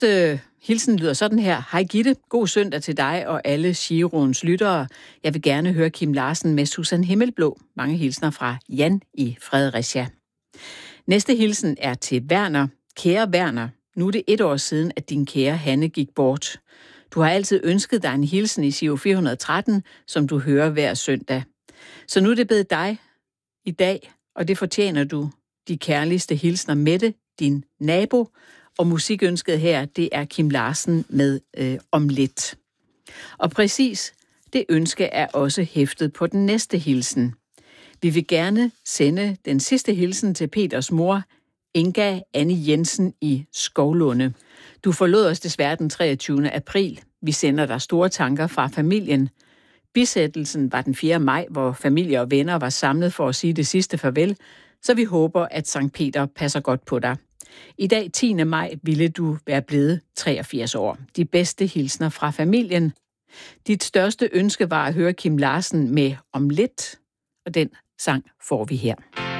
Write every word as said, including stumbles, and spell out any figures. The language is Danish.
første hilsen lyder sådan her. Hej Gitte, god søndag til dig og alle Giroens lyttere. Jeg vil gerne høre Kim Larsen med Susan Himmelblå. Mange hilsner fra Jan i Fredericia. Næste hilsen er til Werner. Kære Werner, nu er det et år siden, at din kære Hanne gik bort. Du har altid ønsket dig en hilsen i Giro fire hundrede og tretten, som du hører hver søndag. Så nu er det blevet dig i dag, og det fortjener du. De kærligste hilsner Mette, din nabo, og musikønsket her, det er Kim Larsen med øh, Om lidt. Og præcis det ønske er også hæftet på den næste hilsen. Vi vil gerne sende den sidste hilsen til Peters mor, Inga Anne Jensen i Skovlunde. Du forlod os desværre den treogtyvende april. Vi sender dig store tanker fra familien. Bisættelsen var den fjerde maj, hvor familie og venner var samlet for at sige det sidste farvel, så vi håber, at Sankt Peter passer godt på dig. I dag, tiende maj, ville du være blevet treogfirs år. De bedste hilsner fra familien. Dit største ønske var at høre Kim Larsen med Om lidt, og den sang får vi her.